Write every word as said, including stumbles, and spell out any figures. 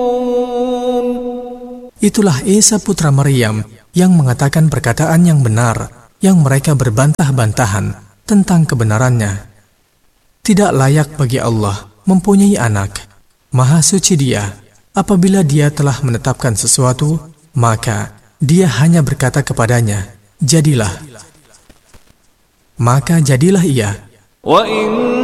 Itulah Isa putra Maryam yang mengatakan perkataan yang benar, yang mereka berbantah-bantahan tentang kebenarannya. Tidak layak bagi Allah mempunyai anak. Maha suci Dia. Apabila Dia telah menetapkan sesuatu, maka Dia hanya berkata kepadanya, jadilah. Maka jadilah ia.